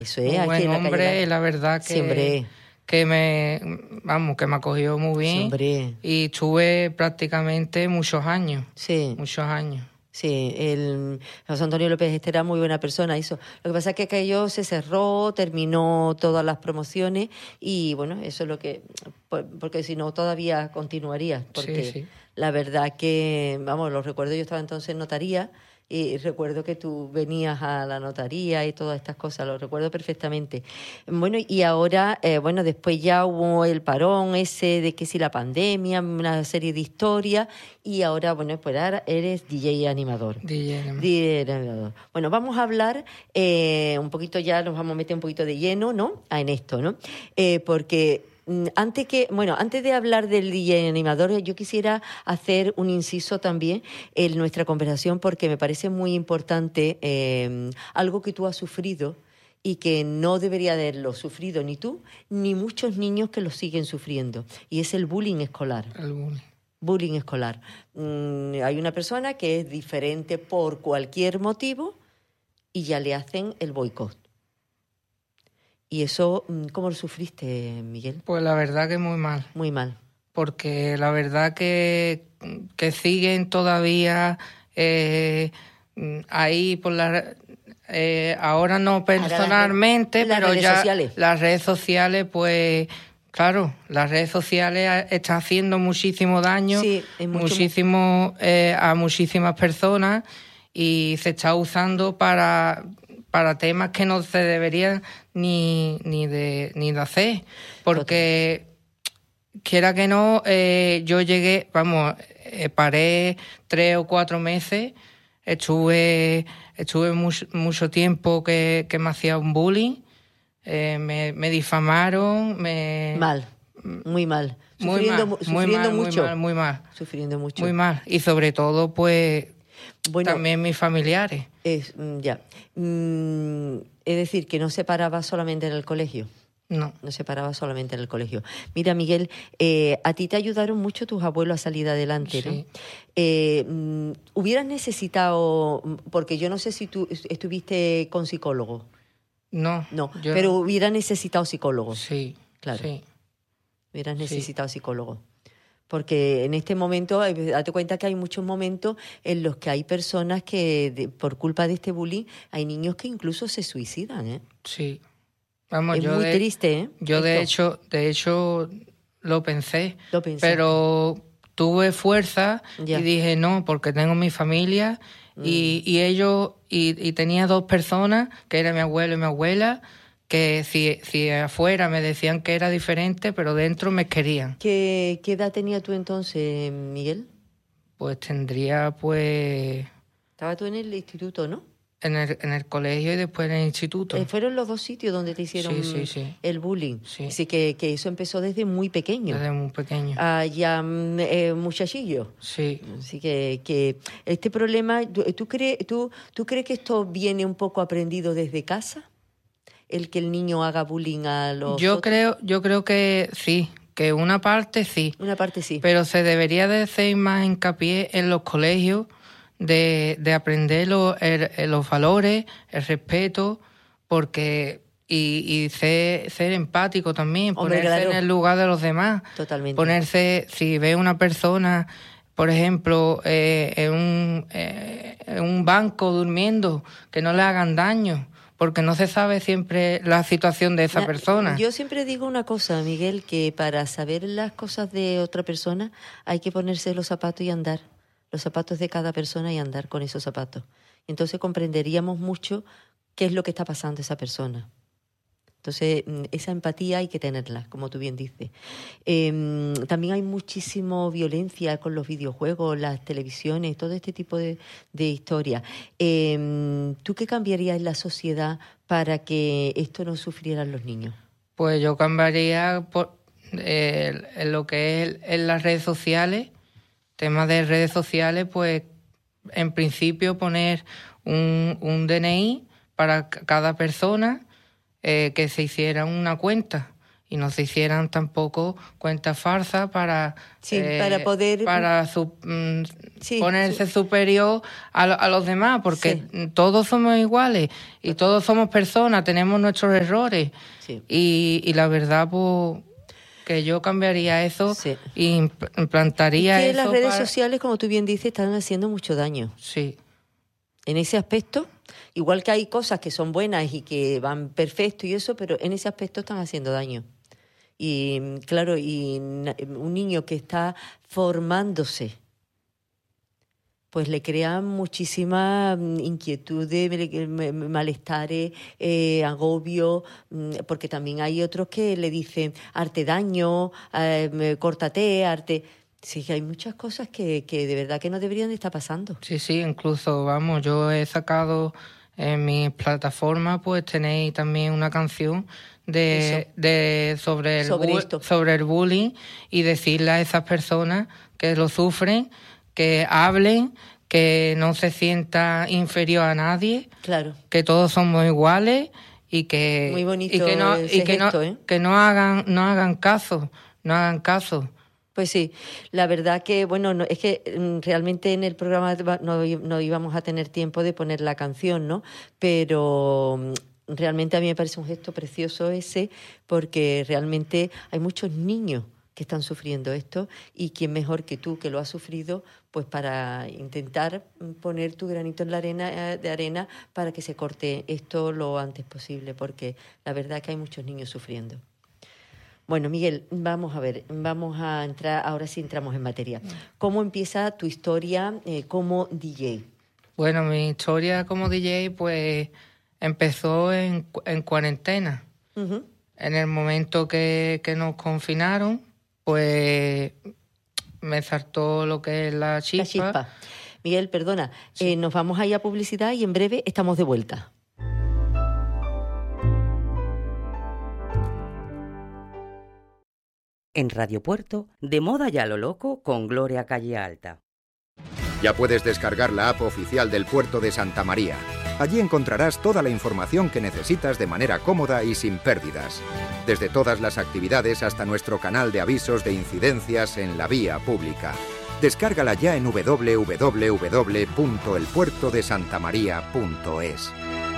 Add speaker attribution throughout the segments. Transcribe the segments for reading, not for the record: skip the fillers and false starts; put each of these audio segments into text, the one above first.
Speaker 1: Eso es,
Speaker 2: Muy
Speaker 1: aquí
Speaker 2: buen
Speaker 1: en la
Speaker 2: hombre,
Speaker 1: calle.
Speaker 2: y la verdad
Speaker 1: Siempre.
Speaker 2: que me acogió muy bien.
Speaker 1: Siempre.
Speaker 2: Y estuve prácticamente muchos años.
Speaker 1: Sí.
Speaker 2: Muchos años.
Speaker 1: Sí, José Antonio López este era muy buena persona, eso. Lo que pasa es que aquello se cerró, terminó todas las promociones y bueno, eso es lo que, porque si no todavía continuaría, porque
Speaker 2: Sí.
Speaker 1: la verdad que, vamos, los recuerdo, yo estaba entonces en notaría y recuerdo que tú venías a la notaría y todas estas cosas, lo recuerdo perfectamente. Bueno, y ahora, bueno, después ya hubo el parón ese de que si la pandemia, una serie de historias, y ahora, bueno, pues ahora eres DJ animador. DJ animador. Bueno, vamos a hablar un poquito, ya nos vamos a meter un poquito de lleno, ¿no? En esto, ¿no? Porque antes de hablar del DJ animador, yo quisiera hacer un inciso también en nuestra conversación porque me parece muy importante algo que tú has sufrido y que no debería haberlo sufrido ni tú ni muchos niños que lo siguen sufriendo, y es el bullying escolar.
Speaker 2: El bullying.
Speaker 1: Bullying escolar. Hay una persona que es diferente por cualquier motivo y ya le hacen el boicot. ¿Y eso cómo lo sufriste, Miguel?
Speaker 2: Pues la verdad que muy mal.
Speaker 1: Muy mal.
Speaker 2: Porque la verdad que siguen todavía ahí por ahora no personalmente,
Speaker 1: las
Speaker 2: pero
Speaker 1: redes
Speaker 2: ya
Speaker 1: sociales.
Speaker 2: Las redes sociales, pues claro, las redes sociales están haciendo muchísimo daño,
Speaker 1: sí,
Speaker 2: a muchísimas personas, y se está usando para temas que no se deberían ni de hacer, porque quiera que no, yo llegué, paré 3 o 4 meses, estuve mucho tiempo que me hacía un bullying, me difamaron,
Speaker 1: Mal, muy mal. Sufriendo mucho. Sufriendo mucho.
Speaker 2: Muy mal. Y sobre todo, pues, también mis familiares.
Speaker 1: Es decir, que no se paraba solamente en el colegio.
Speaker 2: No
Speaker 1: se paraba solamente en el colegio. Mira, Miguel, a ti te ayudaron mucho tus abuelos a salir adelante, ¿no?
Speaker 2: Sí.
Speaker 1: ¿Hubieras necesitado, porque yo no sé si tú estuviste con psicólogo?
Speaker 2: No,
Speaker 1: pero hubieras necesitado psicólogo.
Speaker 2: Sí,
Speaker 1: claro.
Speaker 2: Sí.
Speaker 1: Hubieras necesitado psicólogo. Porque en este momento, date cuenta que hay muchos momentos en los que hay personas que, por culpa de este bullying, hay niños que incluso se suicidan, ¿eh?
Speaker 2: Sí.
Speaker 1: Es muy triste, ¿eh?
Speaker 2: Yo de hecho lo pensé, pero tuve fuerza y dije no, porque tengo mi familia y ellos, y tenía 2 personas, que era mi abuelo y mi abuela, que si afuera me decían que era diferente, pero dentro me querían.
Speaker 1: ¿Qué edad tenías tú entonces, Miguel?
Speaker 2: Pues tendría, pues...
Speaker 1: Estabas tú en el instituto, ¿no?
Speaker 2: En el colegio y después en el instituto.
Speaker 1: Fueron los 2 sitios donde te hicieron el bullying.
Speaker 2: Sí.
Speaker 1: Así que eso empezó desde muy pequeño.
Speaker 2: Desde muy pequeño.
Speaker 1: Ya muchachillo.
Speaker 2: Sí.
Speaker 1: Así que este problema, ¿tú crees que esto viene un poco aprendido desde casa? El que el niño haga bullying a los otros.
Speaker 2: Yo creo que sí, que una parte sí.
Speaker 1: Una parte sí.
Speaker 2: Pero se debería de hacer más hincapié en los colegios, de aprender los valores, el respeto, porque y ser empático también, ponerse en el lugar de los demás.
Speaker 1: Totalmente.
Speaker 2: Ponerse, si ve una persona, por ejemplo, en un banco durmiendo, que no le hagan daño, porque no se sabe siempre la situación de esa persona.
Speaker 1: Yo siempre digo una cosa, Miguel, que para saber las cosas de otra persona hay que ponerse los zapatos y andar. Los zapatos de cada persona y andar con esos zapatos. Entonces comprenderíamos mucho qué es lo que está pasando esa persona. Entonces, esa empatía hay que tenerla, como tú bien dices. También hay muchísima violencia con los videojuegos, las televisiones, todo este tipo de historias. ¿Tú qué cambiarías en la sociedad para que esto no sufrieran los niños?
Speaker 2: Pues yo cambiaría en lo que es en las redes sociales. Temas de redes sociales, pues en principio poner un DNI para cada persona, que se hiciera una cuenta y no se hicieran tampoco cuentas falsas para
Speaker 1: poder
Speaker 2: ponerse superior a los demás, porque todos somos iguales y todos somos personas, tenemos nuestros errores. Y la verdad, pues, que yo cambiaría eso y implantaría eso.
Speaker 1: Las redes sociales, como tú bien dices, están haciendo mucho daño.
Speaker 2: Sí.
Speaker 1: En ese aspecto, igual que hay cosas que son buenas y que van perfecto y eso, pero en ese aspecto están haciendo daño. Y claro, y un niño que está formándose, pues le crea muchísima inquietudes, malestares, agobio, porque también hay otros que le dicen arte daño, córtate, arte. Sí, que hay muchas cosas que de verdad que no deberían de estar pasando.
Speaker 2: Sí, incluso, vamos, yo he sacado en mi plataforma, pues tenéis también una canción sobre el bullying, y decirle a esas personas que lo sufren, que hablen, que no se sienta inferior a nadie,
Speaker 1: claro,
Speaker 2: que todos somos iguales y que
Speaker 1: muy bonito
Speaker 2: que no hagan caso.
Speaker 1: Pues sí, la verdad que, bueno, es que realmente en el programa no íbamos a tener tiempo de poner la canción, ¿no? Pero realmente a mí me parece un gesto precioso ese, porque realmente hay muchos niños que están sufriendo esto, y quién mejor que tú, que lo has sufrido, pues para intentar poner tu granito en la arena para que se corte esto lo antes posible, porque la verdad es que hay muchos niños sufriendo. Bueno, Miguel, vamos a entrar, ahora sí entramos en materia. ¿Cómo empieza tu historia como DJ?
Speaker 2: Bueno, mi historia como DJ pues empezó en cuarentena. Uh-huh. En el momento que nos confinaron, pues me saltó lo que es la chispa.
Speaker 1: Miguel, perdona, nos vamos a ir a publicidad y en breve estamos de vuelta.
Speaker 3: En Radio Puerto, de moda y a lo loco con Gloria Calle Alta.
Speaker 4: Ya puedes descargar la app oficial del Puerto de Santa María. Allí encontrarás toda la información que necesitas de manera cómoda y sin pérdidas. Desde todas las actividades hasta nuestro canal de avisos de incidencias en la vía pública. Descárgala ya en www.elpuertodesantamaria.es.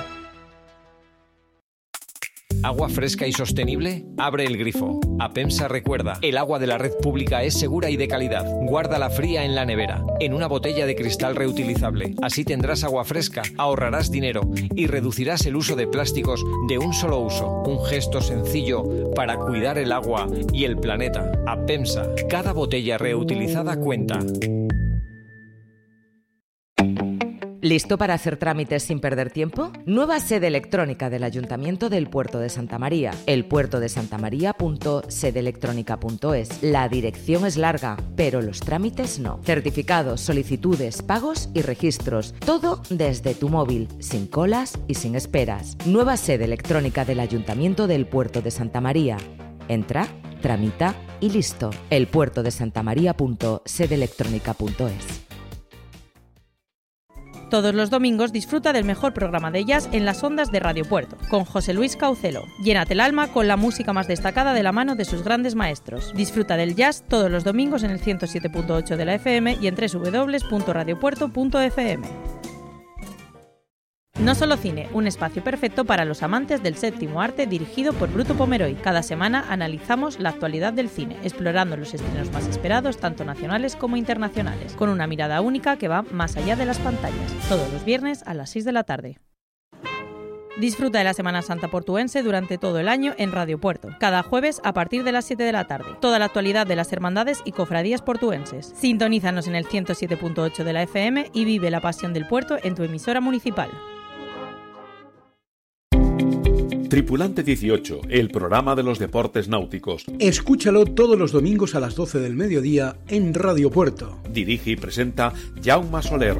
Speaker 5: ¿Agua fresca y sostenible? Abre el grifo. APEMSA recuerda, el agua de la red pública es segura y de calidad. Guárdala fría en la nevera, en una botella de cristal reutilizable. Así tendrás agua fresca, ahorrarás dinero y reducirás el uso de plásticos de un solo uso. Un gesto sencillo para cuidar el agua y el planeta. APEMSA, cada botella reutilizada cuenta.
Speaker 3: ¿Listo para hacer trámites sin perder tiempo? Nueva sede electrónica del Ayuntamiento del Puerto de Santa María. elpuertodesantamaria.sedelectronica.es. La dirección es larga, pero los trámites no. Certificados, solicitudes, pagos y registros. Todo desde tu móvil, sin colas y sin esperas. Nueva sede electrónica del Ayuntamiento del Puerto de Santa María. Entra, tramita y listo. elpuertodesantamaria.sedelectronica.es.
Speaker 6: Todos los domingos disfruta del mejor programa de jazz en las ondas de Radio Puerto, con José Luis Caucelo. Llénate el alma con la música más destacada de la mano de sus grandes maestros. Disfruta del jazz todos los domingos en el 107.8 de la FM y en www.radiopuerto.fm. No Solo Cine, un espacio perfecto para los amantes del séptimo arte, dirigido por Bruto Pomeroy. Cada semana analizamos la actualidad del cine, explorando los estrenos más esperados, tanto nacionales como internacionales, con una mirada única que va más allá de las pantallas. Todos los viernes a las 6 de la tarde. Disfruta de la Semana Santa portuense durante todo el año en Radio Puerto, cada jueves a partir de las 7 de la tarde. Toda la actualidad de las hermandades y cofradías portuenses. Sintonízanos en el 107.8 de la FM y vive la pasión del puerto en tu emisora municipal.
Speaker 7: Tripulante 18, el programa de los deportes náuticos.
Speaker 8: Escúchalo todos los domingos a las 12 del mediodía en Radio Puerto.
Speaker 7: Dirige y presenta Jaume Soler.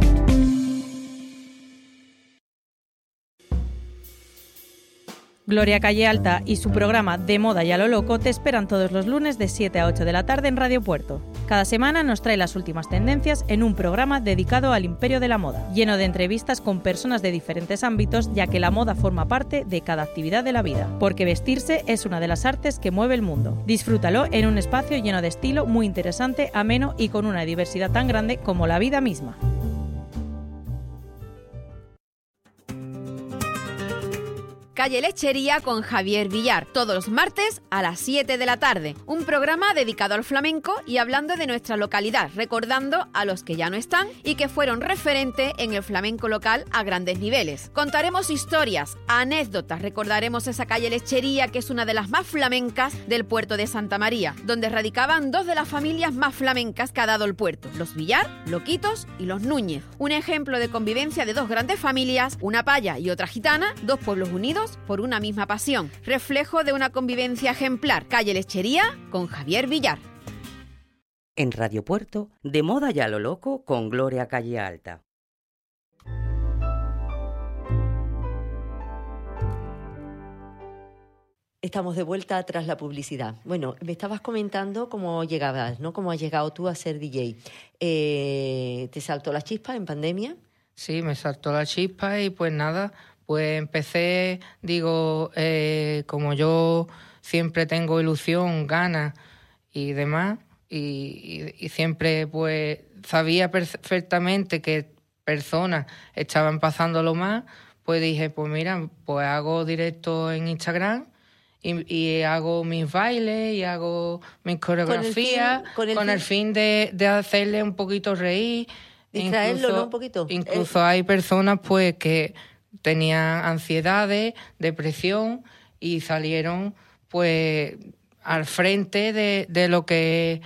Speaker 6: Gloria Calle Alta y su programa De Moda y a lo Loco te esperan todos los lunes de 7 a 8 de la tarde en Radio Puerto. Cada semana nos trae las últimas tendencias en un programa dedicado al imperio de la moda, lleno de entrevistas con personas de diferentes ámbitos, ya que la moda forma parte de cada actividad de la vida, porque vestirse es una de las artes que mueve el mundo. Disfrútalo en un espacio lleno de estilo, muy interesante, ameno y con una diversidad tan grande como la vida misma.
Speaker 9: Calle Lechería con Javier Villar, todos los martes a las 7 de la tarde. Un programa dedicado al flamenco y hablando de nuestra localidad, recordando a los que ya no están y que fueron referente en el flamenco local a grandes niveles. Contaremos historias, anécdotas, recordaremos esa calle Lechería que es una de las más flamencas del puerto de Santa María, donde radicaban dos de las familias más flamencas que ha dado el puerto, los Villar, Loquitos y los Núñez. Un ejemplo de convivencia de dos grandes familias, una paya y otra gitana, dos pueblos unidos por una misma pasión, reflejo de una convivencia ejemplar. Calle Lechería con Javier Villar.
Speaker 3: En Radio Puerto, de moda y a lo loco con Gloria Calle Alta.
Speaker 1: Estamos de vuelta tras la publicidad. Bueno, me estabas comentando cómo llegabas, ¿no? Cómo has llegado tú a ser DJ. ¿Te saltó la chispa en pandemia?
Speaker 2: Sí, me saltó la chispa y pues nada. Pues empecé, como yo siempre tengo ilusión, ganas y demás, y siempre pues sabía perfectamente que personas estaban pasándolo más, pues dije, pues mira, pues hago directo en Instagram y hago mis bailes y hago mis coreografías con el fin de hacerle un poquito reír.
Speaker 1: Distraerlo, ¿no? Un poquito.
Speaker 2: Incluso hay personas pues que tenían ansiedades, depresión y salieron pues al frente de lo que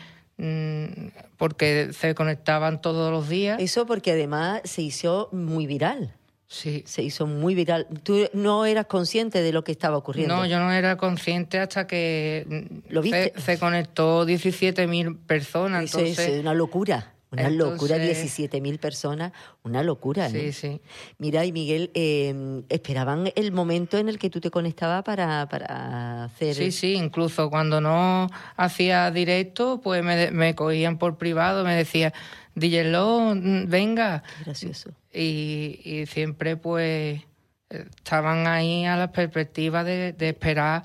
Speaker 2: porque se conectaban todos los días.
Speaker 1: Eso porque además se hizo muy viral.
Speaker 2: Sí.
Speaker 1: Se hizo muy viral. ¿Tú no eras consciente de lo que estaba ocurriendo?
Speaker 2: No, yo no era consciente hasta que
Speaker 1: ¿Lo viste?
Speaker 2: Se conectó 17.000 personas.
Speaker 1: Eso
Speaker 2: entonces,
Speaker 1: es una locura. Una locura, 17.000 personas, una locura, ¿no?
Speaker 2: Sí, sí.
Speaker 1: Mira, y Miguel, ¿esperaban el momento en el que tú te conectabas para hacer...?
Speaker 2: Sí, incluso cuando no hacía directo, pues me cogían por privado, me decían, díjelo, venga.
Speaker 1: Qué gracioso.
Speaker 2: Y siempre, pues, estaban ahí a la perspectiva de esperar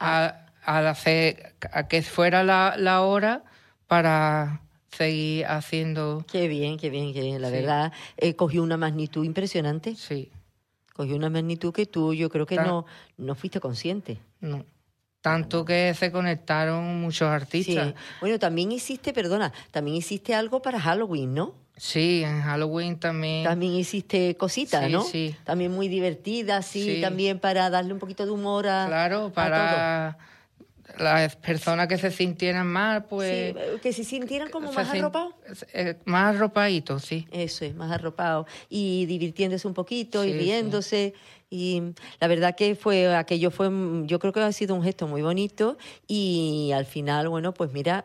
Speaker 2: a que fuera la hora para seguir haciendo.
Speaker 1: Qué bien. La verdad, cogió una magnitud impresionante.
Speaker 2: Sí.
Speaker 1: Cogió una magnitud que tú, yo creo que no fuiste consciente.
Speaker 2: No. Tanto que se conectaron muchos artistas.
Speaker 1: Sí. Bueno, también hiciste algo para Halloween, ¿no?
Speaker 2: Sí, en Halloween también.
Speaker 1: También hiciste cositas,
Speaker 2: sí,
Speaker 1: ¿no?
Speaker 2: Sí.
Speaker 1: También muy divertidas, sí, también para darle un poquito de humor a...
Speaker 2: Claro, para las personas que se sintieran mal, pues...
Speaker 1: Sí, que se sintieran como más arropados.
Speaker 2: Más arropaditos, sí.
Speaker 1: Eso es, más arropados. Y divirtiéndose un poquito y riéndose.
Speaker 2: Sí.
Speaker 1: Y la verdad que yo creo que ha sido un gesto muy bonito y al final, bueno, pues mira,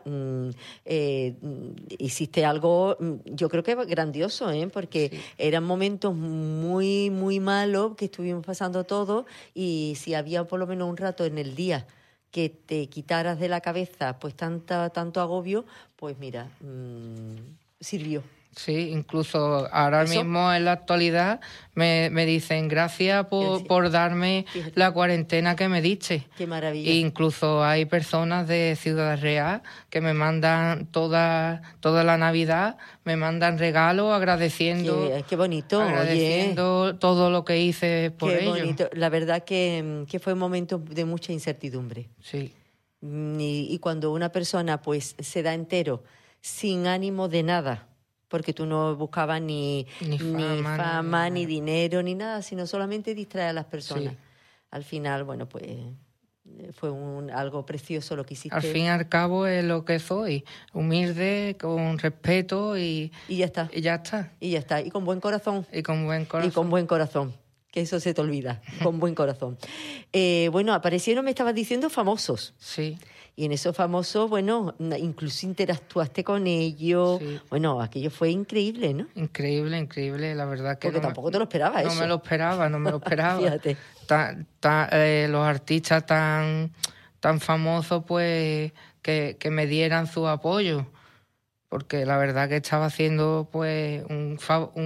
Speaker 1: hiciste algo, yo creo que grandioso, porque eran momentos muy, muy malos que estuvimos pasando todos y si había por lo menos un rato en el día que te quitaras de la cabeza pues tanto agobio, pues mira, sirvió.
Speaker 2: Sí, incluso ahora mismo en la actualidad me dicen gracias por darme la cuarentena que me diste.
Speaker 1: Qué maravilla.
Speaker 2: E incluso hay personas de Ciudad Real que me mandan toda la Navidad, me mandan regalos agradeciendo.
Speaker 1: Qué bonito,
Speaker 2: agradeciendo todo lo que hice por ellos. Qué bonito.
Speaker 1: La verdad que fue un momento de mucha incertidumbre.
Speaker 2: Sí.
Speaker 1: Y cuando una persona pues se da entero sin ánimo de nada, porque tú no buscabas ni fama, ni dinero, ni nada, sino solamente distraer a las personas. Sí. Al final, bueno, pues fue algo precioso lo que hiciste.
Speaker 2: Al fin y al cabo es lo que soy, humilde, con respeto y
Speaker 1: ya está.
Speaker 2: Y ya está.
Speaker 1: Y ya está, y con buen corazón.
Speaker 2: Y con buen corazón.
Speaker 1: Y con buen corazón, que eso se te olvida, con buen corazón. Bueno, aparecieron, me estabas diciendo, famosos.
Speaker 2: Sí.
Speaker 1: Y en esos famosos, bueno, incluso interactuaste con ellos. Sí. Bueno, aquello fue increíble, ¿no?
Speaker 2: Increíble, la verdad que
Speaker 1: porque tampoco te lo esperabas eso.
Speaker 2: No me lo esperaba.
Speaker 1: Fíjate.
Speaker 2: Los artistas tan famosos, pues, que me dieran su apoyo. porque la verdad que estaba haciendo pues un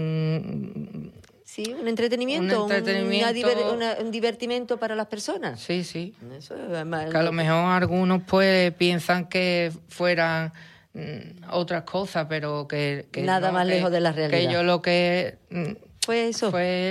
Speaker 1: entretenimiento, un divertimento para las personas.
Speaker 2: Sí. Eso es más, que a lo mejor algunos pues piensan que fueran otras cosas, pero que
Speaker 1: nada más lejos de la realidad.
Speaker 2: Que yo lo que
Speaker 1: fue eso,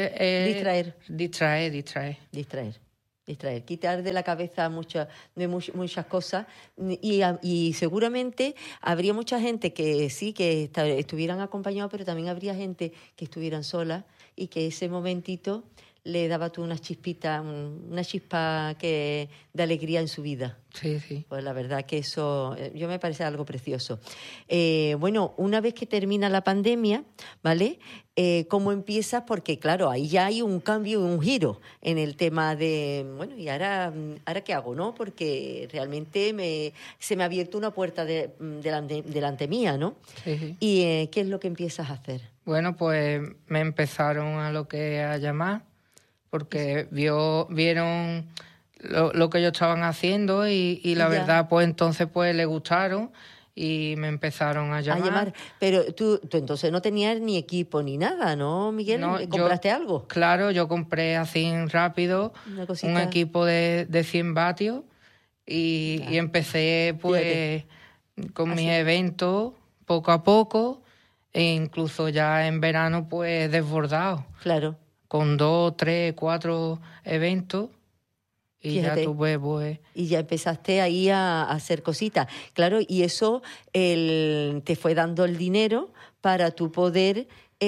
Speaker 1: distraer, quitar de la cabeza muchas cosas y seguramente habría mucha gente que sí, que estuvieran acompañados, pero también habría gente que estuvieran solas y que ese momentito le daba tú una chispa de alegría en su vida.
Speaker 2: Sí.
Speaker 1: Pues la verdad que eso yo me parece algo precioso. Bueno, una vez que termina la pandemia, ¿vale? ¿Cómo empiezas? Porque claro, ahí ya hay un cambio, un giro en el tema de, bueno, ¿y ahora qué hago, no? Porque realmente se me ha abierto una puerta delante mía, ¿no?
Speaker 2: Sí.
Speaker 1: ¿Y qué es lo que empiezas a hacer?
Speaker 2: Bueno, pues me empezaron a llamar porque vieron lo que ellos estaban haciendo y la verdad, pues entonces pues le gustaron y me empezaron a llamar.
Speaker 1: Pero tú entonces no tenías ni equipo ni nada, ¿no, Miguel?
Speaker 2: No,
Speaker 1: ¿Compraste algo?
Speaker 2: Claro, yo compré así rápido un equipo de 100 vatios y empecé pues con mis eventos poco a poco e incluso ya en verano pues desbordado.
Speaker 1: Claro.
Speaker 2: Con 2, 3, 4 eventos y fíjate, ya tú pues...
Speaker 1: Y ya empezaste ahí a hacer cositas. Claro, y eso te fue dando el dinero para tú poder,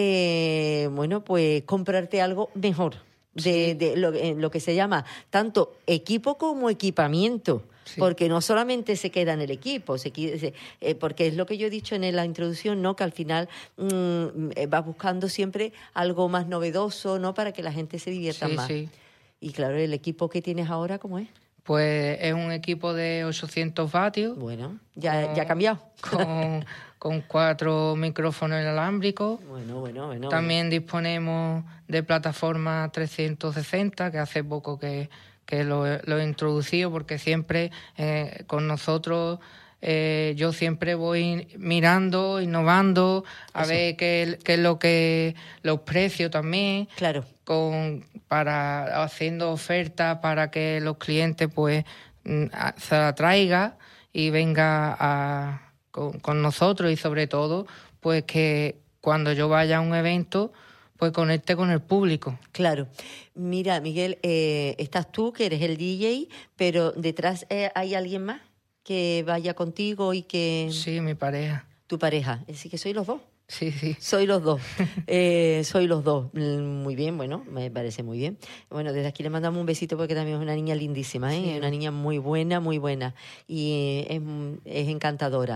Speaker 1: pues comprarte algo mejor. De lo que se llama tanto equipo como equipamiento. Sí. Porque no solamente se queda en el equipo, porque es lo que yo he dicho en la introducción, ¿no? Que al final vas buscando siempre algo más novedoso, ¿no? Para que la gente se divierta más.
Speaker 2: Sí.
Speaker 1: Y claro, ¿el equipo que tienes ahora cómo es?
Speaker 2: Pues es un equipo de 800 vatios.
Speaker 1: Bueno, ya ha cambiado.
Speaker 2: Con 4 micrófonos inalámbricos.
Speaker 1: Bueno.
Speaker 2: También disponemos de plataforma 360, que hace poco que lo he introducido, porque siempre con nosotros yo siempre voy mirando, innovando, a ver qué es lo que los precios también.
Speaker 1: Claro.
Speaker 2: Haciendo ofertas para que los clientes pues se la traigan y venga con nosotros, y sobre todo pues que cuando yo vaya a un evento pues conecte con el público.
Speaker 1: Claro. Mira, Miguel, estás tú, que eres el DJ, pero detrás hay alguien más que vaya contigo y que...
Speaker 2: Sí, mi pareja.
Speaker 1: ¿Tu pareja? Es decir, que sois los dos.
Speaker 2: Sí.
Speaker 1: Soy los dos. Soy los dos. Muy bien, bueno, me parece muy bien. Bueno, desde aquí le mandamos un besito porque también es una niña lindísima, ¿eh? Sí. Una niña muy buena y es encantadora.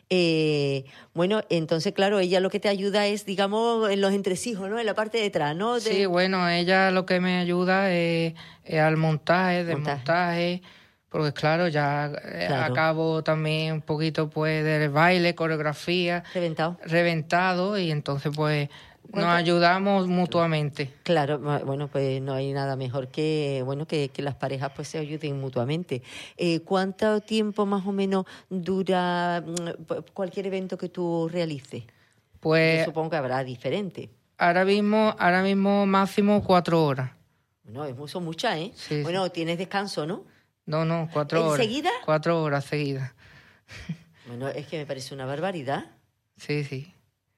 Speaker 1: Bueno, entonces, claro, ella lo que te ayuda es, digamos, en los entresijos, ¿no? En la parte de atrás, ¿no?
Speaker 2: Sí, bueno, ella lo que me ayuda es al montaje, desmontaje. Porque claro, ya acabo también un poquito pues del baile, coreografía. Reventado y entonces pues nos ayudamos mutuamente.
Speaker 1: Claro, bueno, pues no hay nada mejor que las parejas pues se ayuden mutuamente. ¿Cuánto tiempo más o menos dura cualquier evento que tú realices?
Speaker 2: Pues
Speaker 1: yo supongo que habrá diferente.
Speaker 2: Ahora mismo máximo 4 horas.
Speaker 1: Bueno, son muchas, ¿eh?
Speaker 2: Sí,
Speaker 1: bueno, tienes descanso, ¿no?
Speaker 2: No, 4 horas.
Speaker 1: ¿Enseguida?
Speaker 2: 4 horas seguidas.
Speaker 1: Bueno, es que me parece una barbaridad.
Speaker 2: Sí.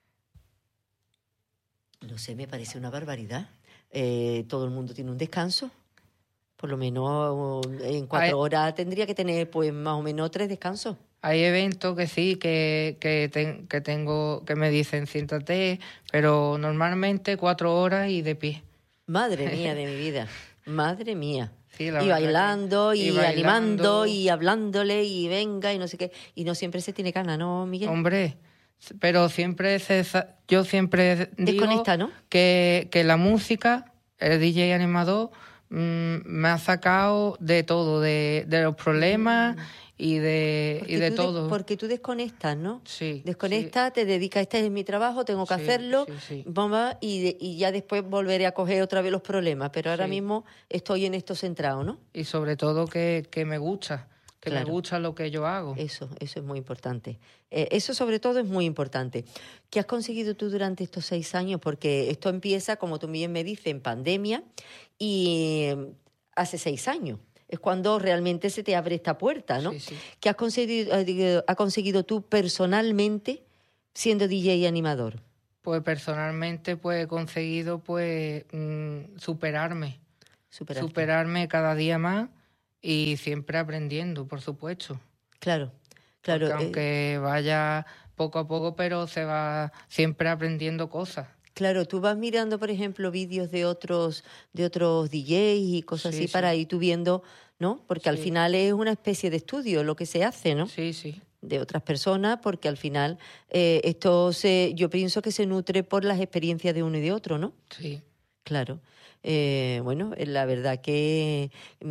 Speaker 1: No sé, me parece una barbaridad. Todo el mundo tiene un descanso. Por lo menos en 4 horas tendría que tener pues más o menos 3 descansos.
Speaker 2: Hay eventos que sí, que tengo, que me dicen siéntate, pero normalmente 4 horas y de pie.
Speaker 1: Madre mía de mi vida, madre mía.
Speaker 2: Sí,
Speaker 1: y bailando, y animando, y hablándole, y venga, y no sé qué. Y no siempre se tiene ganas, ¿no, Miguel?
Speaker 2: Hombre, pero yo siempre digo
Speaker 1: desconecta, ¿no?
Speaker 2: que la música, el DJ animador, me ha sacado de todo, de los problemas y de todo.
Speaker 1: Porque tú desconectas, ¿no?
Speaker 2: Sí.
Speaker 1: Desconectas, te dedicas, este es mi trabajo, tengo que hacerlo, bomba, y ya después volveré a coger otra vez los problemas. Pero ahora mismo estoy en esto centrado, ¿no?
Speaker 2: Y sobre todo que me gusta. que me gusta lo que yo hago.
Speaker 1: Eso es muy importante. Eso sobre todo es muy importante. ¿Qué has conseguido tú durante estos 6 años? Porque esto empieza, como tú bien me dices, en pandemia y hace 6 años. Es cuando realmente se te abre esta puerta, ¿no?
Speaker 2: Sí.
Speaker 1: ¿Qué has conseguido tú personalmente siendo DJ y animador?
Speaker 2: Pues personalmente pues he conseguido pues superarme cada día más y siempre aprendiendo, por supuesto.
Speaker 1: Claro.
Speaker 2: Porque aunque vaya poco a poco, pero se va siempre aprendiendo cosas.
Speaker 1: Claro, tú vas mirando, por ejemplo, vídeos de otros DJs y cosas así para ir tú viendo, ¿no? Porque al final es una especie de estudio lo que se hace, ¿no?
Speaker 2: Sí.
Speaker 1: De otras personas, porque al final yo pienso que se nutre por las experiencias de uno y de otro, ¿no?
Speaker 2: Sí.
Speaker 1: Claro. Bueno, la verdad que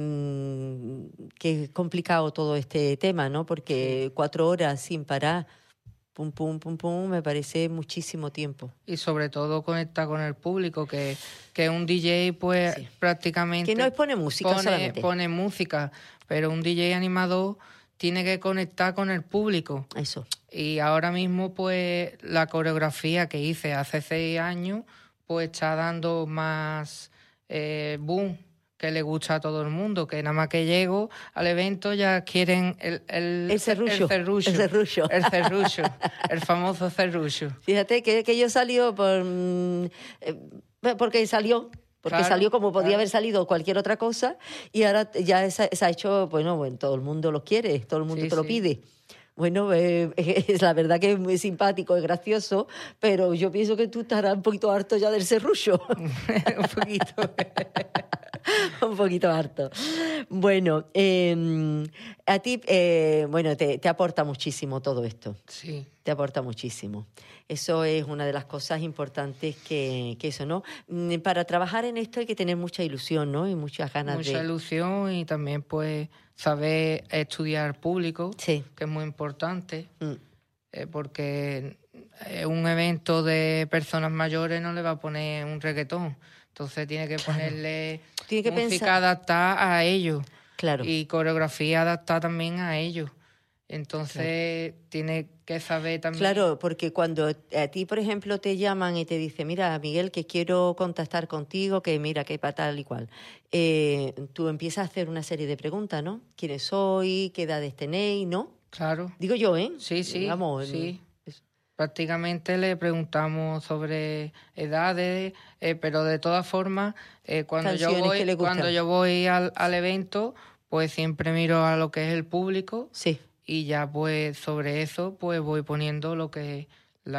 Speaker 1: es complicado todo este tema, ¿no? Porque 4 horas sin parar, pum, pum, pum, pum, me parece muchísimo tiempo.
Speaker 2: Y sobre todo conectar con el público, que un DJ pues prácticamente...
Speaker 1: Que no pone música solamente.
Speaker 2: Pone música, pero un DJ animador tiene que conectar con el público.
Speaker 1: Eso.
Speaker 2: Y ahora mismo pues la coreografía que hice hace 6 años pues está dando más boom, que le gusta a todo el mundo, que nada más que llego al evento ya quieren el
Speaker 1: serrullo.
Speaker 2: El famoso serrullo.
Speaker 1: Fíjate que yo salió porque salió. Porque salió como podía haber salido cualquier otra cosa y ahora ya se ha hecho, bueno, todo el mundo lo quiere, todo el mundo te lo pide. Bueno, es la verdad que es muy simpático, es gracioso, pero yo pienso que tú estarás un poquito harto ya del serrullo.
Speaker 2: Un poquito.
Speaker 1: Un poquito harto. Bueno, a ti, te aporta muchísimo todo esto.
Speaker 2: Sí.
Speaker 1: Te aporta muchísimo. Eso es una de las cosas importantes que eso, ¿no? Para trabajar en esto hay que tener mucha ilusión, ¿no? Y muchas ganas
Speaker 2: Mucha ilusión y también, pues, saber estudiar público, que es muy importante, porque un evento de personas mayores no le va a poner un reggaetón. Entonces tiene que ponerle música adaptada a ellos.
Speaker 1: Claro.
Speaker 2: Y coreografía adaptada también a ellos. Entonces tiene que saber también...
Speaker 1: Claro, porque cuando a ti, por ejemplo, te llaman y te dicen, mira, Miguel, que quiero contactar contigo, que mira, que para tal y cual, tú empiezas a hacer una serie de preguntas, ¿no? ¿Quiénes sois? ¿Qué edades tenéis? ¿No?
Speaker 2: Claro.
Speaker 1: Digo yo, ¿eh?
Speaker 2: Sí.
Speaker 1: Vamos,
Speaker 2: sí. Prácticamente le preguntamos sobre edades, pero de todas formas, cuando yo voy al evento, pues siempre miro a lo que es el público.
Speaker 1: Sí.
Speaker 2: Y ya pues sobre eso pues voy poniendo lo que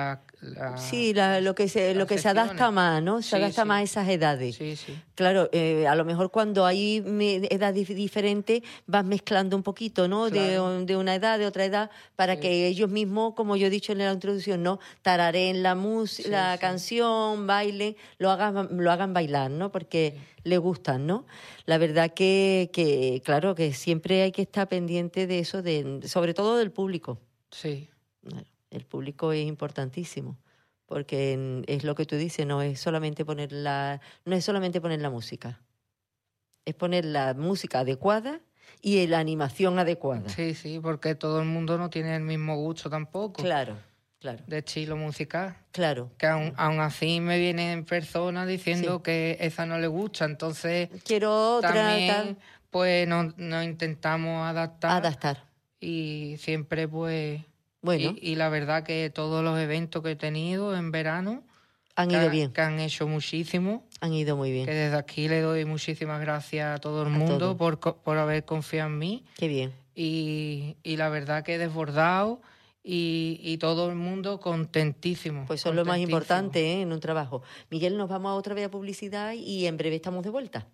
Speaker 1: lo que se adapta más, ¿no? Se adapta más a esas edades.
Speaker 2: Sí.
Speaker 1: Claro, a lo mejor cuando hay edades diferentes vas mezclando un poquito, ¿no?
Speaker 2: Claro.
Speaker 1: De una edad, de otra edad, para que ellos mismos, como yo he dicho en la introducción, ¿no? Tarareen la canción, bailen, lo hagan bailar, ¿no? Porque les gustan, ¿no? La verdad que claro, que siempre hay que estar pendiente de eso, sobre todo del público.
Speaker 2: Sí.
Speaker 1: El público es importantísimo, porque es lo que tú dices, no es solamente poner la música, es poner la música adecuada y la animación adecuada.
Speaker 2: Sí, porque todo el mundo no tiene el mismo gusto tampoco.
Speaker 1: Claro.
Speaker 2: De estilo musical.
Speaker 1: Claro.
Speaker 2: Que aún así me vienen personas diciendo que esa no le gusta, entonces
Speaker 1: quiero otra,
Speaker 2: también
Speaker 1: tal.
Speaker 2: Pues nos intentamos adaptar. Y siempre pues...
Speaker 1: Bueno.
Speaker 2: Y la verdad que todos los eventos que he tenido en verano
Speaker 1: han ido bien.
Speaker 2: Que han hecho muchísimo.
Speaker 1: Han ido muy bien.
Speaker 2: Que desde aquí le doy muchísimas gracias a todo el mundo por haber confiado en mí.
Speaker 1: Qué bien.
Speaker 2: Y la verdad que he desbordado y todo el mundo contentísimo.
Speaker 1: Pues eso es lo más importante, en un trabajo. Miguel, nos vamos a otra vez a publicidad y en breve estamos de vuelta.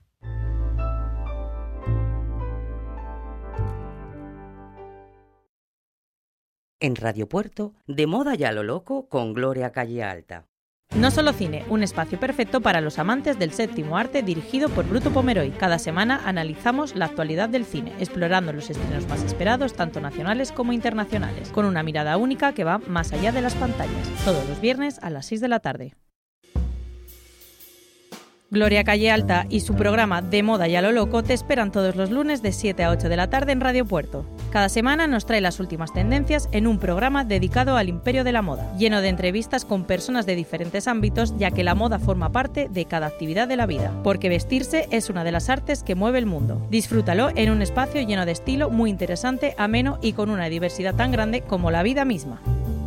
Speaker 3: En Radio Puerto, de moda ya lo loco con Gloria Calle Alta.
Speaker 6: No Solo Cine, un espacio perfecto para los amantes del séptimo arte dirigido por Bruto Pomeroy. Cada semana analizamos la actualidad del cine, explorando los estrenos más esperados, tanto nacionales como internacionales, con una mirada única que va más allá de las pantallas. Todos los viernes a las 6 de la tarde. Gloria Calle Alta y su programa De Moda y a lo Loco te esperan todos los lunes de 7 a 8 de la tarde en Radio Puerto. Cada semana nos trae las últimas tendencias en un programa dedicado al imperio de la moda, lleno de entrevistas con personas de diferentes ámbitos, ya que la moda forma parte de cada actividad de la vida, porque vestirse es una de las artes que mueve el mundo. Disfrútalo en un espacio lleno de estilo, muy interesante, ameno y con una diversidad tan grande como la vida misma.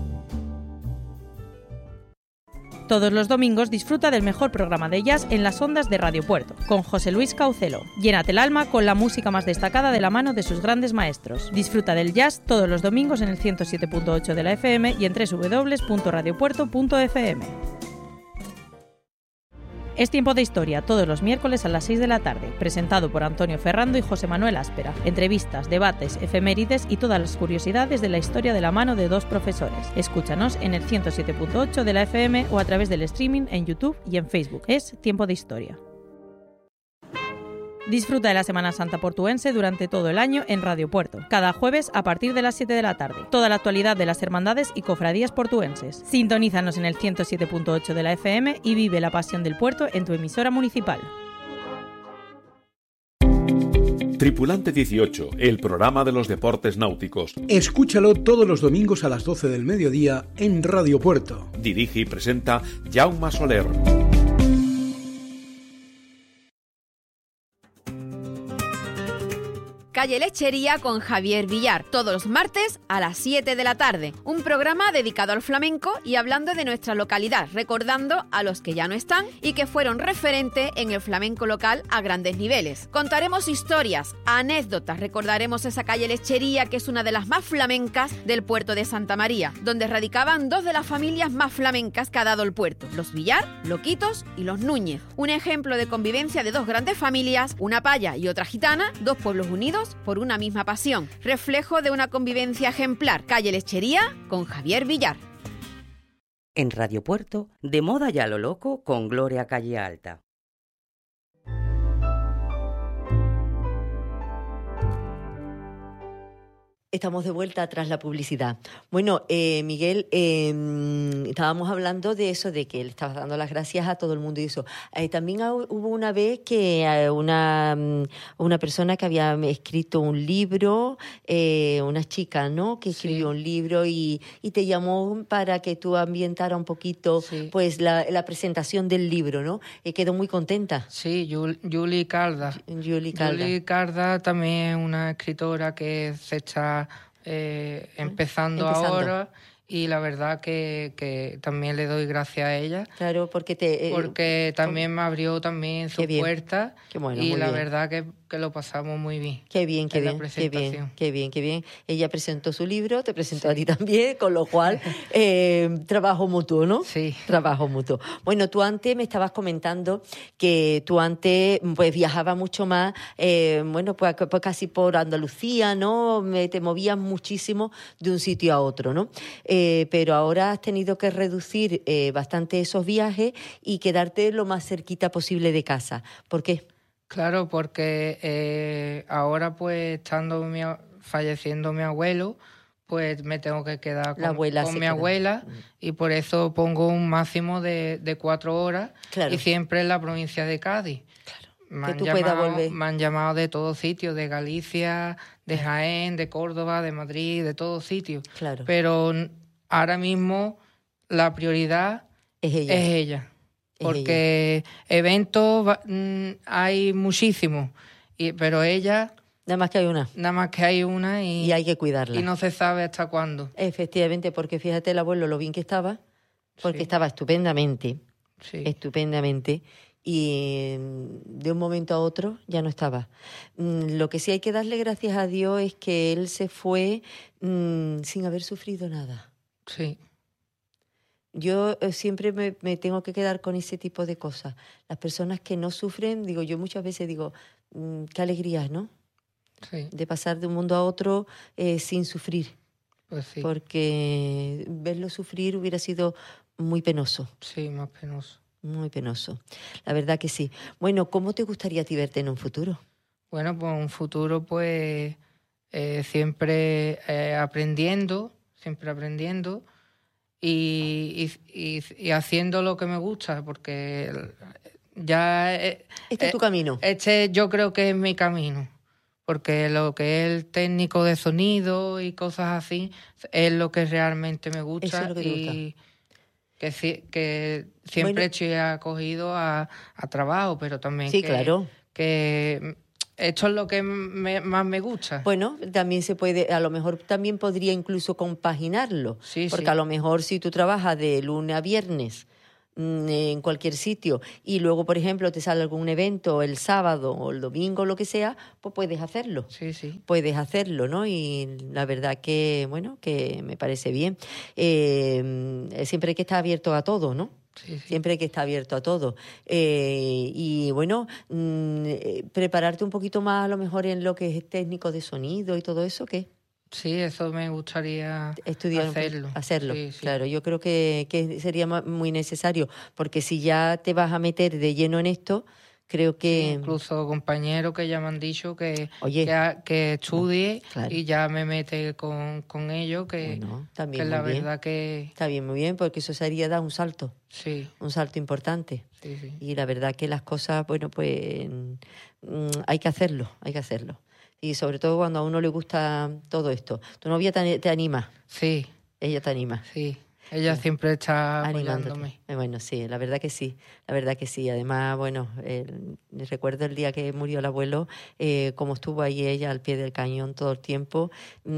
Speaker 6: Todos los domingos disfruta del mejor programa de jazz en las ondas de Radio Puerto, con José Luis Caucelo. Llénate el alma con la música más destacada de la mano de sus grandes maestros. Disfruta del jazz todos los domingos en el 107.8 de la FM y en www.radiopuerto.fm. Es Tiempo de Historia, todos los miércoles a las 6 de la tarde, presentado por Antonio Ferrando y José Manuel Áspera. Entrevistas, debates, efemérides y todas las curiosidades de la historia de la mano de dos profesores. Escúchanos en el 107.8 de la FM o a través del streaming en YouTube y en Facebook. Es Tiempo de Historia. Disfruta de la Semana Santa portuense durante todo el año en Radio Puerto, cada jueves a partir de las 7 de la tarde. Toda la actualidad de las hermandades y cofradías portuenses. Sintonízanos en el 107.8 de la FM y vive la pasión del puerto en tu emisora municipal.
Speaker 7: Tripulante 18, el programa de los deportes náuticos.
Speaker 8: Escúchalo todos los domingos a las 12 del mediodía en Radio Puerto.
Speaker 7: Dirige y presenta Jaume Soler.
Speaker 9: Calle Lechería con Javier Villar, todos los martes a las 7 de la tarde. Un programa dedicado al flamenco y hablando de nuestra localidad, recordando a los que ya no están y que fueron referente en el flamenco local a grandes niveles. Contaremos historias, anécdotas, recordaremos esa calle Lechería que es una de las más flamencas del puerto de Santa María, donde radicaban dos de las familias más flamencas que ha dado el puerto, los Villar, Loquitos y los Núñez. Un ejemplo de convivencia de dos grandes familias, una paya y otra gitana, dos pueblos unidos por una misma pasión, reflejo de una convivencia ejemplar. Calle Lechería con Javier Villar.
Speaker 3: En Radio Puerto, De Moda y a lo Loco con Gloria Calle Alta.
Speaker 1: Estamos de vuelta tras la publicidad. Bueno, Miguel, estábamos hablando de eso, de que le estabas dando las gracias a todo el mundo y eso. También hubo una vez que una persona que había escrito un libro, una chica, ¿no?, que escribió un libro y te llamó para que tú ambientara un poquito pues la presentación del libro, ¿no? Quedó muy contenta.
Speaker 2: Sí, Julie Carda. Julie Carda también es una escritora que se está empezando ahora y la verdad que también le doy gracias a ella. Claro, porque también me abrió también su puerta y la verdad que lo pasamos muy bien. Qué bien.
Speaker 1: Ella presentó su libro, te presentó a ti también, con lo cual trabajo mutuo, ¿no? Sí. Trabajo mutuo. Bueno, tú antes me estabas comentando que tú antes pues viajabas mucho más, pues casi por Andalucía, ¿no? Te movías muchísimo de un sitio a otro, ¿no? Pero ahora has tenido que reducir bastante esos viajes y quedarte lo más cerquita posible de casa. ¿Por qué?
Speaker 2: Claro, porque ahora pues falleciendo mi abuelo, pues me tengo que quedar con mi abuela y por eso pongo un máximo de 4 horas y siempre en la provincia de Cádiz. Claro. Me han llamado de todos sitios, de Galicia, de Jaén, de Córdoba, de Madrid, de todos sitios. Claro. Pero ahora mismo la prioridad es ella. Porque eventos hay muchísimos, pero ella...
Speaker 1: Nada más que hay una y hay que cuidarla.
Speaker 2: Y no se sabe hasta cuándo.
Speaker 1: Efectivamente, porque fíjate el abuelo lo bien que estaba, porque estaba estupendamente, y de un momento a otro ya no estaba. Lo que sí hay que darle gracias a Dios es que él se fue sin haber sufrido nada. Sí. Yo siempre me tengo que quedar con ese tipo de cosas. Las personas que no sufren, yo muchas veces digo, qué alegría, ¿no? Sí. De pasar de un mundo a otro sin sufrir. Pues sí. Porque verlo sufrir hubiera sido muy penoso.
Speaker 2: Sí, más penoso.
Speaker 1: Muy penoso. La verdad que sí. Bueno, ¿cómo te gustaría ti verte en un futuro?
Speaker 2: Bueno, pues un futuro pues siempre aprendiendo y haciendo lo que me gusta, porque ya...
Speaker 1: Este es tu camino.
Speaker 2: Este yo creo que es mi camino, porque lo que es el técnico de sonido y cosas así es lo que realmente me gusta.
Speaker 1: Eso es lo que te gusta.
Speaker 2: Que siempre estoy acogido a trabajo, pero también
Speaker 1: claro.
Speaker 2: Que esto es lo que más me gusta.
Speaker 1: Bueno, también se puede, a lo mejor también podría incluso compaginarlo, porque a lo mejor si tú trabajas de lunes a viernes en cualquier sitio y luego, por ejemplo, te sale algún evento el sábado o el domingo, lo que sea, pues puedes hacerlo.
Speaker 2: Sí, sí.
Speaker 1: Puedes hacerlo, ¿no? Y la verdad que, bueno, que me parece bien. Siempre hay que estar abierto a todo, ¿no?
Speaker 2: Sí.
Speaker 1: Siempre hay que estar abierto a todo. Y bueno, prepararte un poquito más a lo mejor en lo que es técnico de sonido y todo eso, ¿qué?
Speaker 2: Sí, eso me gustaría
Speaker 1: hacerlo.
Speaker 2: Sí.
Speaker 1: Claro, yo creo que sería muy necesario, porque si ya te vas a meter de lleno en esto, creo que...
Speaker 2: Sí, incluso compañeros que ya me han dicho que estudie y ya me mete con ellos, que la verdad que...
Speaker 1: Está bien, muy bien, porque eso sería dar un salto.
Speaker 2: Sí.
Speaker 1: Un salto importante.
Speaker 2: Sí.
Speaker 1: Y la verdad que las cosas, bueno, pues hay que hacerlo. Y sobre todo cuando a uno le gusta todo esto. ¿Tu novia te anima?
Speaker 2: Sí.
Speaker 1: Ella te anima.
Speaker 2: Sí. Ella siempre está apoyándome.
Speaker 1: Bueno, sí, la verdad que sí. Además, bueno, recuerdo el día que murió el abuelo, como estuvo ahí ella al pie del cañón todo el tiempo.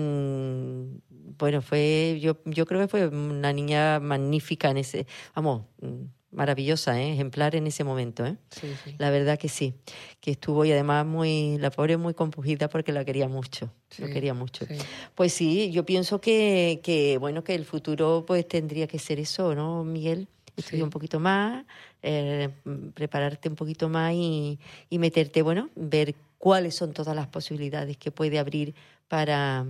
Speaker 1: Bueno, yo creo que fue una niña magnífica en ese... maravillosa, ejemplar en ese momento,
Speaker 2: Sí.
Speaker 1: La verdad que sí, que estuvo y además la pobre muy compungida porque la quería mucho,
Speaker 2: sí,
Speaker 1: lo quería mucho.
Speaker 2: Sí.
Speaker 1: Pues sí, yo pienso que bueno, que el futuro pues tendría que ser eso, ¿no, Miguel? Estudiar un poquito más, prepararte un poquito más y meterte, bueno, ver cuáles son todas las posibilidades que puede abrir para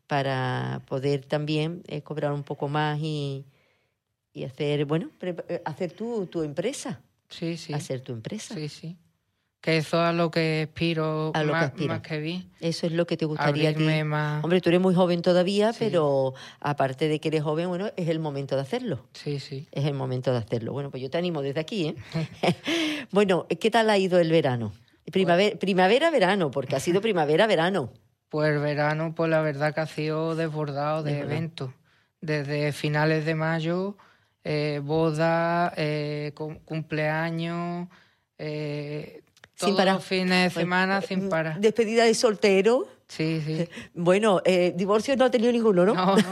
Speaker 1: poder también cobrar un poco más y hacer, bueno, hacer tu empresa.
Speaker 2: Sí.
Speaker 1: Hacer tu empresa.
Speaker 2: Sí. Que eso es a lo que aspiro más que bien.
Speaker 1: Eso es lo que te gustaría
Speaker 2: abrirme más.
Speaker 1: Hombre, tú eres muy joven todavía, pero aparte de que eres joven, bueno, es el momento de hacerlo.
Speaker 2: Sí.
Speaker 1: Es el momento de hacerlo. Bueno, pues yo te animo desde aquí, Bueno, ¿qué tal ha ido el verano? Primavera-verano, porque ha sido primavera-verano.
Speaker 2: Pues el verano, pues la verdad que ha sido desbordado de eventos. Desde finales de mayo, boda, cumpleaños, todos los fines de semana sin parar.
Speaker 1: Despedida de soltero.
Speaker 2: Sí.
Speaker 1: Bueno, divorcio no ha tenido ninguno, ¿no?
Speaker 2: No.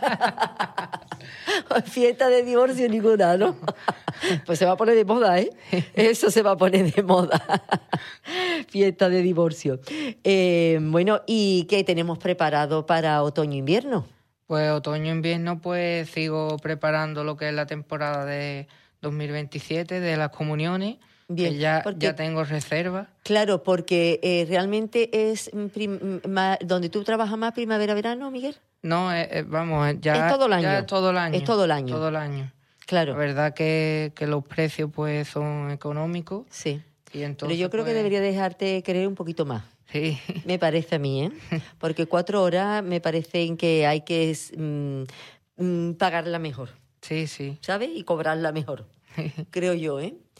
Speaker 1: Fiesta de divorcio ninguna, ¿no? Pues se va a poner de moda, ¿eh? Eso se va a poner de moda. Fiesta de divorcio. Bueno, ¿y qué tenemos preparado para otoño-invierno?
Speaker 2: Pues otoño-invierno, pues sigo preparando lo que es la temporada de 2027 de las comuniones. Bien, que ya tengo reserva.
Speaker 1: Claro, porque realmente es donde tú trabajas más primavera-verano, Miguel.
Speaker 2: No, vamos, ya
Speaker 1: es todo el año.
Speaker 2: Ya es todo el año.
Speaker 1: Es todo el año.
Speaker 2: Todo el año.
Speaker 1: Claro.
Speaker 2: La verdad que los precios pues son económicos.
Speaker 1: Sí.
Speaker 2: Y entonces,
Speaker 1: pero yo creo que debería dejarte creer un poquito más.
Speaker 2: Sí.
Speaker 1: Me parece a mí, Porque 4 horas me parecen que hay que pagarla mejor.
Speaker 2: Sí.
Speaker 1: ¿Sabes? Y cobrarla mejor. Creo yo,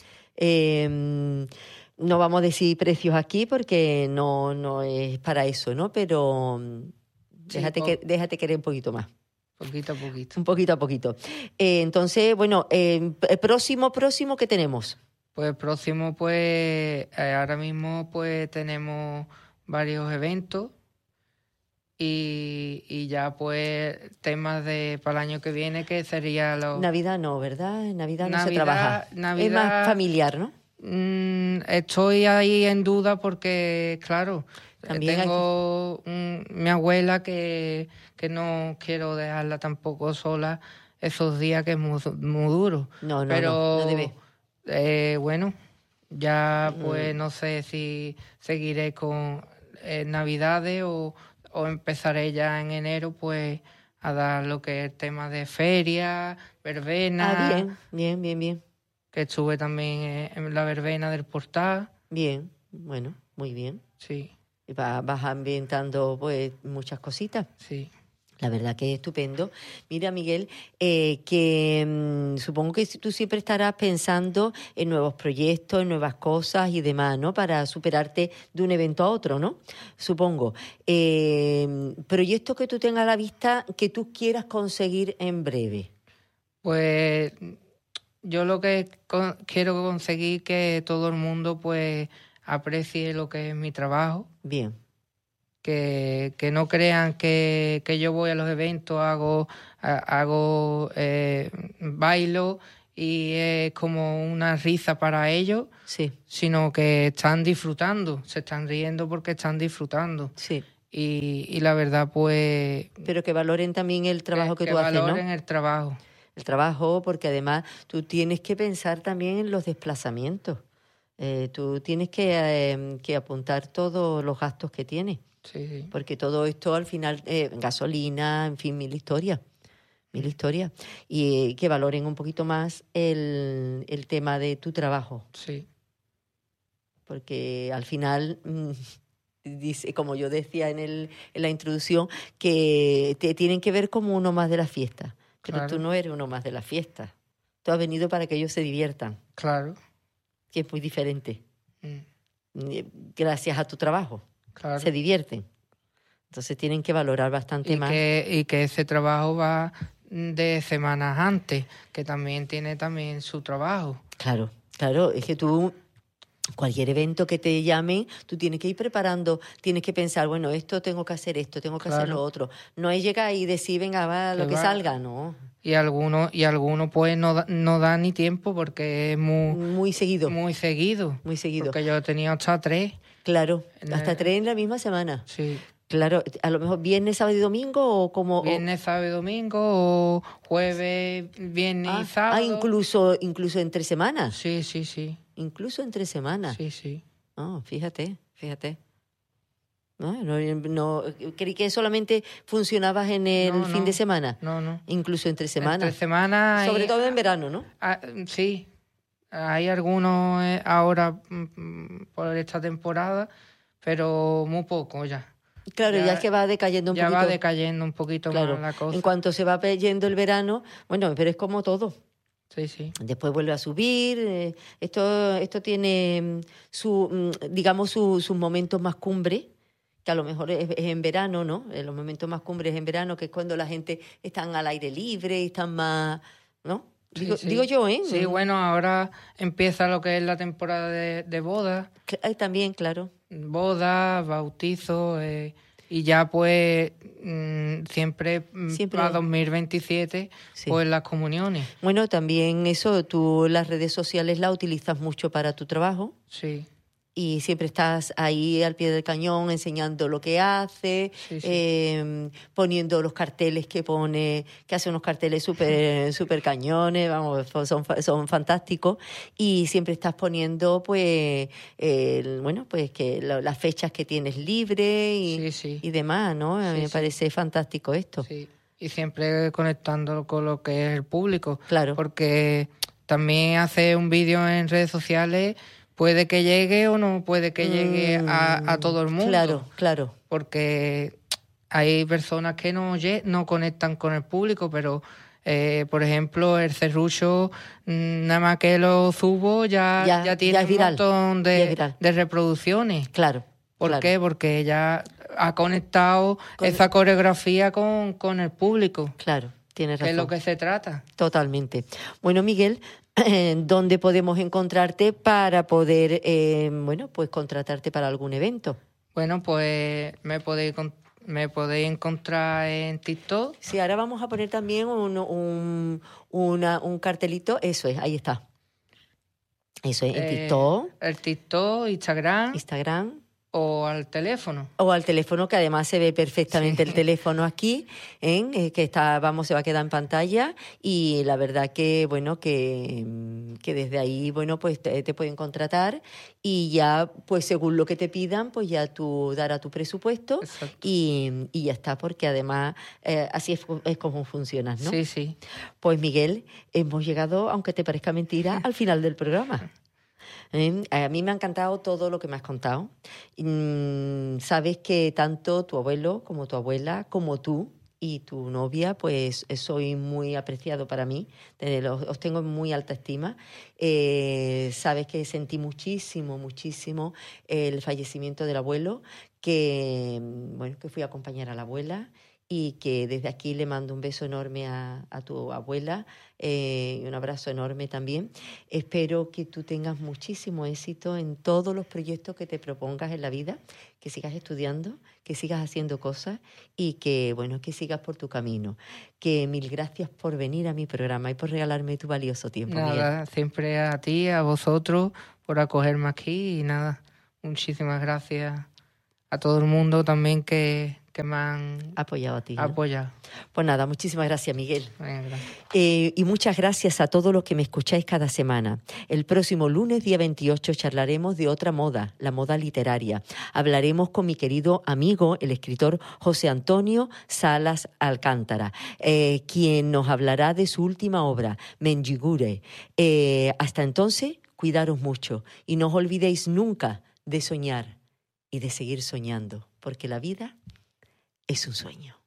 Speaker 1: no vamos a decir precios aquí porque no es para eso, ¿no? Pero déjate querer un poquito más.
Speaker 2: Poquito a poquito.
Speaker 1: Un poquito a poquito. Entonces, bueno, próximo, ¿qué tenemos?
Speaker 2: Pues próximo, pues ahora mismo pues tenemos varios eventos y ya pues temas para el año que viene que sería
Speaker 1: Navidad no, ¿verdad? Navidad no se trabaja.
Speaker 2: Navidad,
Speaker 1: es más familiar, ¿no?
Speaker 2: Estoy ahí en duda porque, claro, también tengo mi abuela que no quiero dejarla tampoco sola esos días que es muy duro.
Speaker 1: No debe.
Speaker 2: Bueno, ya pues no sé si seguiré con Navidades o empezaré ya en enero pues a dar lo que es el tema de feria, verbena.
Speaker 1: Bien.
Speaker 2: Que estuve también en la verbena del Portal.
Speaker 1: Bien, bueno, muy bien.
Speaker 2: Sí.
Speaker 1: Vas ambientando pues muchas cositas.
Speaker 2: Sí.
Speaker 1: La verdad que es estupendo. Mira, Miguel, supongo que tú siempre estarás pensando en nuevos proyectos, en nuevas cosas y demás, ¿no? Para superarte de un evento a otro, ¿no? Supongo. Proyectos que tú tengas a la vista que tú quieras conseguir en breve.
Speaker 2: Pues yo lo que quiero conseguir que todo el mundo pues aprecie lo que es mi trabajo.
Speaker 1: Bien.
Speaker 2: Que no crean que yo voy a los eventos, bailo y es como una risa para ellos,
Speaker 1: sí,
Speaker 2: sino que están disfrutando, se están riendo porque están disfrutando.
Speaker 1: Sí.
Speaker 2: Y la verdad, pues...
Speaker 1: Pero que valoren también el trabajo que tú haces, ¿no?
Speaker 2: Que valoren el trabajo.
Speaker 1: El trabajo, porque además tú tienes que pensar también en los desplazamientos. Tú tienes que apuntar todos los gastos que tienes.
Speaker 2: Sí.
Speaker 1: Porque todo esto al final, gasolina, en fin, mil historias. Y que valoren un poquito más el tema de tu trabajo.
Speaker 2: Sí.
Speaker 1: Porque al final, dice, como yo decía en la introducción, que te tienen que ver como uno más de la fiesta. Pero claro, tú no eres uno más de la fiesta. Tú has venido para que ellos se diviertan.
Speaker 2: Claro.
Speaker 1: Que es muy diferente. Gracias a tu trabajo.
Speaker 2: Claro.
Speaker 1: Se divierten. Entonces tienen que valorar bastante más.
Speaker 2: Y que ese trabajo va de semanas antes, que también tiene su trabajo.
Speaker 1: Claro, es que tú, cualquier evento que te llamen, tú tienes que ir preparando, tienes que pensar, bueno, esto tengo que hacer esto, tengo que hacer lo otro. No es llegar y decir, venga, va lo que salga, no.
Speaker 2: Y algunos pues no da ni tiempo porque es
Speaker 1: muy seguido.
Speaker 2: Muy seguido. Porque yo tenía hasta 3.
Speaker 1: Claro, hasta 3 en la misma semana.
Speaker 2: Sí.
Speaker 1: Claro, a lo mejor viernes, sábado y domingo o como...
Speaker 2: Viernes, sábado y domingo o jueves, viernes y sábado.
Speaker 1: Incluso entre semanas.
Speaker 2: Sí.
Speaker 1: Incluso entre semanas.
Speaker 2: Sí.
Speaker 1: Fíjate. No, creí que solamente funcionabas en el fin de semana.
Speaker 2: No.
Speaker 1: Incluso entre semanas.
Speaker 2: Entre semanas.
Speaker 1: Sobre todo en verano, ¿no?
Speaker 2: Sí. Hay algunos ahora por esta temporada, pero muy poco ya.
Speaker 1: Claro, ya es que va decayendo un poquito.
Speaker 2: Ya va decayendo un poquito más la cosa.
Speaker 1: En cuanto se va yendo el verano, bueno, pero es como todo.
Speaker 2: Sí.
Speaker 1: Después vuelve a subir. Esto tiene sus momentos más cumbre, que a lo mejor es en verano, ¿no? Los momentos más cumbres en verano, que es cuando la gente está al aire libre y están más, ¿no? Digo yo, ¿eh?
Speaker 2: Sí, bueno, ahora empieza lo que es la temporada de bodas.
Speaker 1: También, claro.
Speaker 2: Bodas, bautizos, y ya pues siempre para 2027, pues las comuniones.
Speaker 1: Bueno, también eso, tú las redes sociales las utilizas mucho para tu trabajo.
Speaker 2: Sí.
Speaker 1: Y siempre estás ahí al pie del cañón enseñando lo que hace, poniendo los carteles que hace unos carteles súper cañones, vamos, son fantásticos, y siempre estás poniendo pues que las fechas que tienes libre y demás, ¿no? A mí me parece fantástico esto.
Speaker 2: Sí, y siempre conectando con lo que es el público.
Speaker 1: Claro.
Speaker 2: Porque también hace un vídeo en redes sociales. Puede que llegue o no puede que llegue a todo el mundo.
Speaker 1: Claro.
Speaker 2: Porque hay personas que no conectan con el público, pero, por ejemplo, el Serrucho, nada más que lo subo, ya tiene un montón de reproducciones.
Speaker 1: Claro.
Speaker 2: ¿Por qué? Porque ya ha conectado esa coreografía con el público.
Speaker 1: Claro, tienes razón.
Speaker 2: Que es lo que se trata.
Speaker 1: Totalmente. Bueno, Miguel, ¿dónde podemos encontrarte para poder, pues contratarte para algún evento?
Speaker 2: Bueno, pues me podéis encontrar en TikTok.
Speaker 1: Sí, ahora vamos a poner también un cartelito. Eso es, ahí está. Eso es, en TikTok.
Speaker 2: El TikTok, Instagram. O al teléfono.
Speaker 1: Que además se ve perfectamente el teléfono aquí, que se va a quedar en pantalla, y la verdad que, bueno, que desde ahí, bueno, pues te pueden contratar y ya, pues según lo que te pidan, pues ya tú darás tu presupuesto.
Speaker 2: Exacto.
Speaker 1: Y ya está, porque además así es como funcionas, ¿no?
Speaker 2: Sí.
Speaker 1: Pues Miguel, hemos llegado, aunque te parezca mentira, al final del programa. A mí me ha encantado todo lo que me has contado. Sabes que tanto tu abuelo como tu abuela, como tú y tu novia, pues soy muy apreciado para mí, os tengo en muy alta estima. Sabes que sentí muchísimo el fallecimiento del abuelo, que fui a acompañar a la abuela y que desde aquí le mando un beso enorme a tu abuela y un abrazo enorme también. Espero que tú tengas muchísimo éxito en todos los proyectos que te propongas en la vida, que sigas estudiando, que sigas haciendo cosas y que sigas por tu camino. Que mil gracias por venir a mi programa y por regalarme tu valioso tiempo.
Speaker 2: Nada, Miguel. Siempre a ti, a vosotros, por acogerme aquí y nada, muchísimas gracias a todo el mundo también que me han
Speaker 1: apoyado a ti.
Speaker 2: Apoyado.
Speaker 1: Pues nada, muchísimas gracias, Miguel.
Speaker 2: Gracias.
Speaker 1: Y muchas gracias a todos los que me escucháis cada semana. El próximo lunes, día 28, charlaremos de otra moda, la moda literaria. Hablaremos con mi querido amigo, el escritor José Antonio Salas Alcántara, quien nos hablará de su última obra, Mendigure. Hasta entonces, cuidaros mucho y no os olvidéis nunca de soñar y de seguir soñando, porque la vida es un sueño.